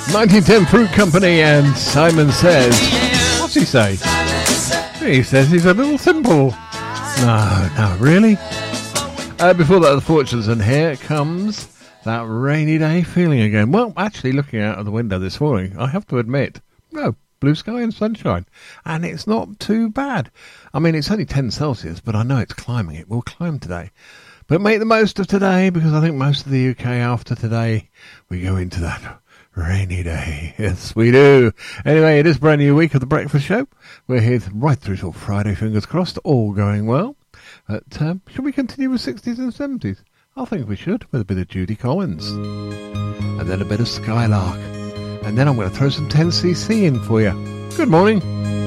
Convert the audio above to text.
1910 Fruit Company and Simon Says. What's he say? He says he's a little simple. No, really? Before that, the Fortunes, and here comes that rainy day feeling again. Well, actually, looking out of the window this morning, I have to admit, no, blue sky and sunshine, and it's not too bad. I mean, it's only 10 Celsius, but I know it's climbing. It will climb today. But make the most of today, because I think most of the UK after today, we go into that rainy day. Yes, we do. Anyway, it is a brand new week of The Breakfast Show. We're here right through till Friday, fingers crossed, all going well. But should we continue with 60s and 70s? I think we should, with a bit of Judy Collins. And then a bit of Skylark. And then I'm going to throw some 10cc in for you. Good morning.